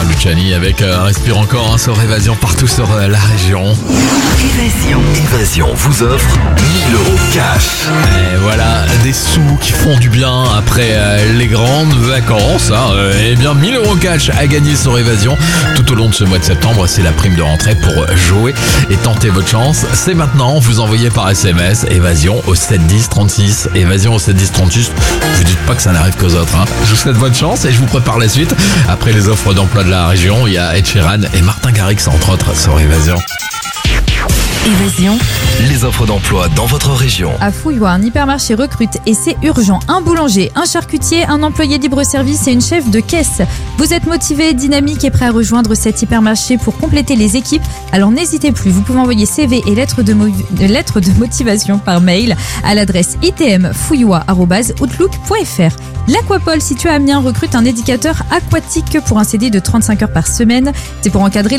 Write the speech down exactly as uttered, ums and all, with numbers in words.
Luciani avec euh, Respire encore hein, sur Évasion partout sur euh, la région. Évasion. Évasion vous offre mille euros cash. Et voilà, des sous qui font du bien après euh, les grandes vacances. Hein, euh, et bien mille euros cash à gagner sur Évasion tout au long de ce mois de septembre. C'est la prime de rentrée pour jouer et tenter votre chance. C'est maintenant, vous envoyez par S M S Évasion au sept dix trente-six. Évasion au sept dix trente-six. Vous dites pas que ça n'arrive qu'aux autres. Hein. Je vous souhaite bonne chance et je vous prépare la suite. Après les offres d'emploi de la région, il y a Ed Sheeran et Martin Garrix entre autres sur Évasion. Évasion, les offres d'emploi dans votre région. À Fouillois, un hypermarché recrute et c'est urgent. Un boulanger, un charcutier, un employé libre-service et une chef de caisse. Vous êtes motivé, dynamique et prêt à rejoindre cet hypermarché pour compléter les équipes? Alors n'hésitez plus, vous pouvez envoyer C V et lettres de, mo- lettres de motivation par mail à l'adresse itmfouillois arobase outlook point f r. L'Aquapole situé à Amiens recrute un éducateur aquatique pour un C D de trente-cinq heures par semaine. C'est pour encadrer